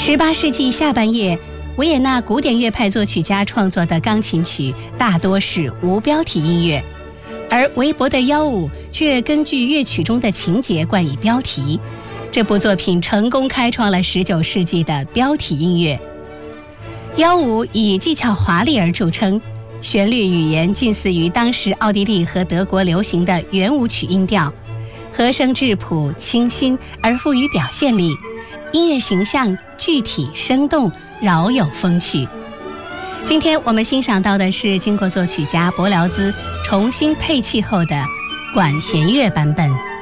18世纪下半叶，维也纳古典乐派作曲家创作的钢琴曲大多是无标题音乐，而韦伯的妖舞却根据乐曲中的情节冠以标题。这部作品成功开创了19世纪的标题音乐。妖舞以技巧华丽而著称，旋律语言近似于当时奥地利和德国流行的圆舞曲音调，和声质朴清新而富于表现力，音乐形象具体生动，饶有风趣。今天我们欣赏到的是经过作曲家柏辽兹重新配器后的管弦乐版本。